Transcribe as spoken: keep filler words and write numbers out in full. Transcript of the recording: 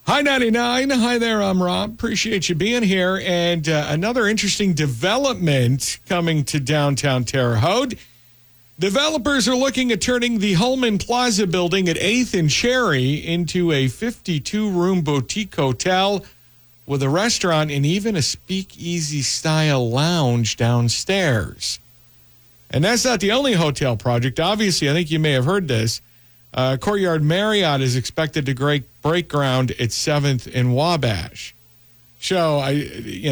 Hi, ninety-nine. Hi there, I'm Rob. Appreciate you being here. And uh, another interesting development coming to downtown Terre Haute. Developers are looking at turning the Holman Plaza building at eighth and Cherry into a fifty-two room boutique hotel with a restaurant and even a speakeasy-style lounge downstairs. And that's not the only hotel project. Obviously, I think you may have heard this. Uh, Courtyard Marriott is expected to break, break ground at seventh and Wabash. So, I, you